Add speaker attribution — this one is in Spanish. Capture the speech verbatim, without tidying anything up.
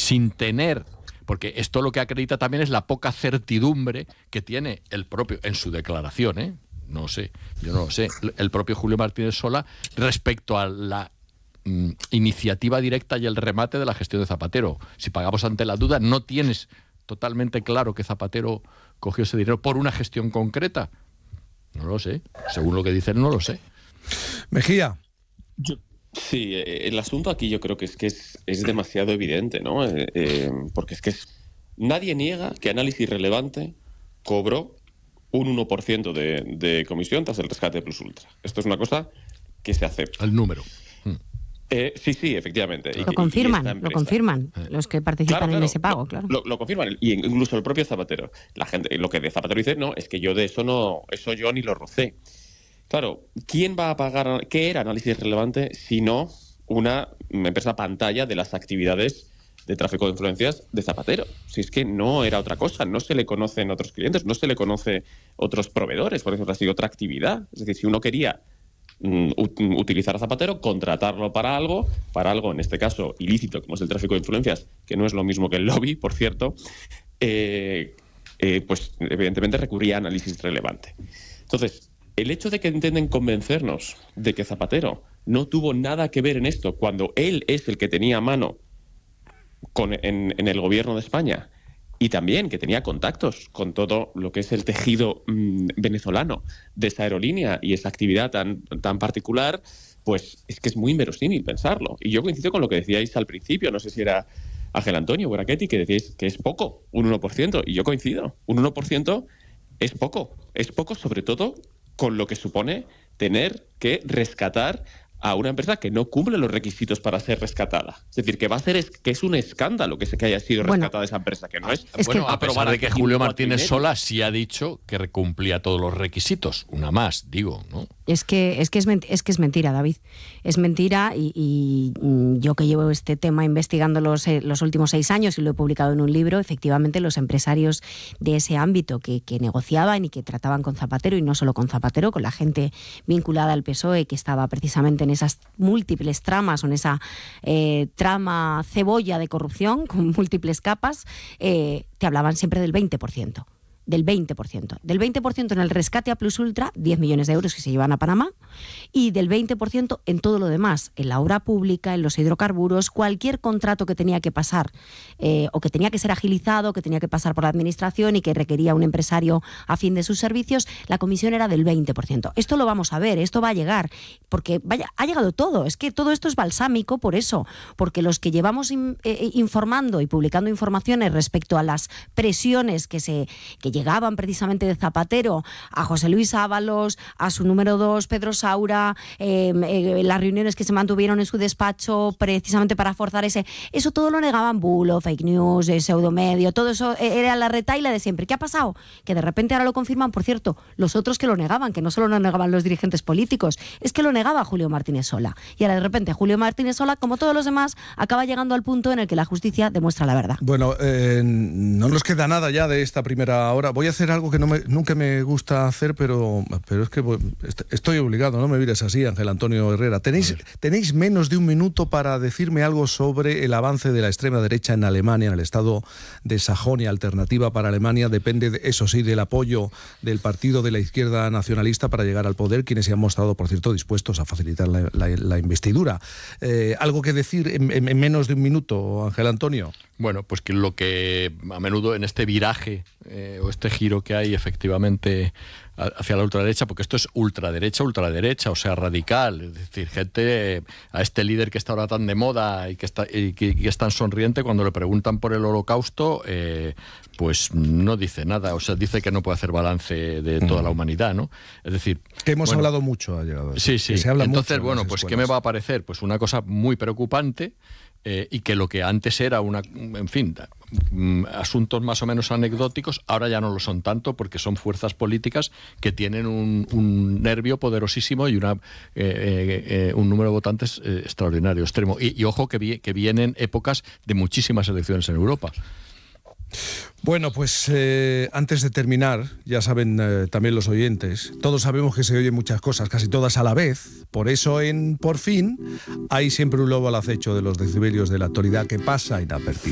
Speaker 1: sin tener... Porque esto lo que acredita también es la poca certidumbre que tiene el propio, en su declaración, ¿eh? No sé, yo no lo sé, el propio Julio Martínez Sola respecto a la mm, iniciativa directa y el remate de la gestión de Zapatero. Si pagamos ante la duda, no tienes totalmente claro que Zapatero cogió ese dinero por una gestión concreta. No lo sé, según lo que dicen, no lo sé.
Speaker 2: Mejía.
Speaker 3: Yo... Sí, el asunto aquí yo creo que es que es, es demasiado evidente, ¿no? Eh, eh, porque es que es, nadie niega que Análisis Relevante cobró un uno por ciento de, de comisión tras el rescate de Plus Ultra. Esto es una cosa que se acepta.
Speaker 1: El número.
Speaker 3: Eh, sí, sí, efectivamente.
Speaker 4: Lo y, confirman, y lo confirman los que participan claro, claro, en ese pago,
Speaker 3: lo,
Speaker 4: claro.
Speaker 3: Lo, lo confirman, y incluso el propio Zapatero. La gente, lo que de Zapatero dice, no, es que yo de eso no, eso yo ni lo rocé. Claro, ¿quién va a pagar? ¿Qué era Análisis Relevante si no una empresa pantalla de las actividades de tráfico de influencias de Zapatero? Si es que no era otra cosa, no se le conocen otros clientes, no se le conoce otros proveedores, por eso ha sido otra actividad. Es decir, si uno quería mm, utilizar a Zapatero, contratarlo para algo, para algo en este caso ilícito, como es el tráfico de influencias, que no es lo mismo que el lobby, por cierto, eh, eh, pues evidentemente recurría a Análisis Relevante. Entonces, el hecho de que intenten convencernos de que Zapatero no tuvo nada que ver en esto, cuando él es el que tenía mano con, en, en el gobierno de España, y también que tenía contactos con todo lo que es el tejido mmm, venezolano de esa aerolínea y esa actividad tan, tan particular, pues es que es muy inverosímil pensarlo. Y yo coincido con lo que decíais al principio, no sé si era Ángel Antonio o era Ketty, que decíais que es poco, un uno por ciento, y yo coincido, un uno por ciento es poco, es poco sobre todo con lo que supone tener que rescatar a una empresa que no cumple los requisitos para ser rescatada. Es decir, que va a ser es, que es un escándalo que, se, que haya sido rescatada bueno, esa empresa, que no es...
Speaker 1: es bueno, que, a pesar de que Julio Martínez Sola sí ha dicho que cumplía todos los requisitos. Una más, digo, ¿no?
Speaker 4: Es que es, que es, es, que es mentira, David. Es mentira y, y yo que llevo este tema investigando los, los últimos seis años y lo he publicado en un libro, efectivamente los empresarios de ese ámbito que, que negociaban y que trataban con Zapatero, y no solo con Zapatero, con la gente vinculada al P S O E que estaba precisamente en esas múltiples tramas o en esa eh, trama cebolla de corrupción con múltiples capas, eh, te hablaban siempre del veinte por ciento. Del veinte por ciento. Del veinte por ciento en el rescate a Plus Ultra, diez millones de euros que se llevan a Panamá, y del veinte por ciento en todo lo demás, en la obra pública, en los hidrocarburos, cualquier contrato que tenía que pasar eh, o que tenía que ser agilizado, que tenía que pasar por la administración y que requería un empresario a fin de sus servicios, la comisión era del veinte por ciento. Esto lo vamos a ver, esto va a llegar, porque vaya, ha llegado todo, es que todo esto es balsámico por eso, porque los que llevamos in, eh, informando y publicando informaciones respecto a las presiones que se que llegaban precisamente de Zapatero a José Luis Ábalos, a su número dos, Pedro Saura, eh, eh, las reuniones que se mantuvieron en su despacho precisamente para forzar ese... Eso todo lo negaban, bulo, fake news, eh, pseudomedio, todo eso era la retahíla de siempre. ¿Qué ha pasado? Que de repente ahora lo confirman, por cierto, los otros que lo negaban, que no solo lo negaban los dirigentes políticos, es que lo negaba Julio Martínez Sola. Y ahora de repente Julio Martínez Sola, como todos los demás, acaba llegando al punto en el que la justicia demuestra la verdad.
Speaker 2: Bueno, eh, no nos queda nada ya de esta primera hora. Voy a hacer algo que no me, nunca me gusta hacer, pero, pero es que pues, estoy obligado, no me mires así, Ángel Antonio Herrera. Tenéis, tenéis menos de un minuto para decirme algo sobre el avance de la extrema derecha en Alemania, en el estado de Sajonia. Alternativa para Alemania depende, de, eso sí, del apoyo del partido de la izquierda nacionalista para llegar al poder, quienes se han mostrado, por cierto, dispuestos a facilitar la, la, la investidura. Eh, ¿Algo que decir en, en, en menos de un minuto, Ángel Antonio?
Speaker 1: Bueno, pues que lo que a menudo en este viraje eh, o este giro que hay efectivamente hacia la ultraderecha, porque esto es ultraderecha, ultraderecha, o sea, radical, es decir, gente, eh, a este líder que está ahora tan de moda y que, está, y que, y que es tan sonriente, cuando le preguntan por el holocausto, eh, pues no dice nada, o sea, dice que no puede hacer balance de toda la humanidad, ¿no? Es decir...
Speaker 2: Que hemos
Speaker 1: bueno,
Speaker 2: hablado mucho, ha llegado a eso.
Speaker 1: Sí, sí,
Speaker 2: que se habla
Speaker 1: entonces,
Speaker 2: mucho
Speaker 1: bueno, pues
Speaker 2: escuelas.
Speaker 1: ¿qué me va a parecer? Pues una cosa muy preocupante, eh, y que lo que antes era una, en fin, asuntos más o menos anecdóticos, ahora ya no lo son tanto, porque son fuerzas políticas que tienen un, un nervio poderosísimo y una, eh, eh, un número de votantes eh, extraordinario, extremo. Y, y ojo que, vi, que vienen épocas de muchísimas elecciones en Europa.
Speaker 2: Bueno, pues eh, antes de terminar, ya saben eh, también los oyentes, todos sabemos que se oyen muchas cosas, casi todas a la vez. Por eso en Por Fin hay siempre un lobo al acecho de los decibelios de la actualidad que pasa inadvertido.